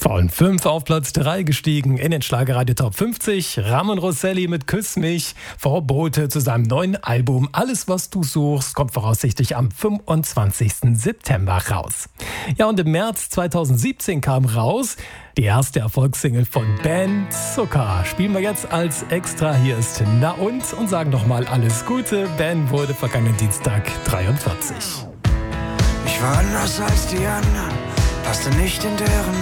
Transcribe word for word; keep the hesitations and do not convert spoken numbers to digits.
Von fünf auf Platz drei gestiegen in den Schlagerradio Top fünfzig. Ramon Rosselli mit Küss mich. Vorbote zu seinem neuen Album Alles, was du suchst, kommt voraussichtlich am fünfundzwanzigsten September raus. Ja, und im März zweitausendsiebzehn kam raus die erste Erfolgssingle von Ben Zucker. Spielen wir jetzt als Extra. Hier ist Na und und sagen nochmal alles Gute. Ben wurde vergangenen Dienstag dreiundvierzig. Ich war anders als die anderen, passte nicht in deren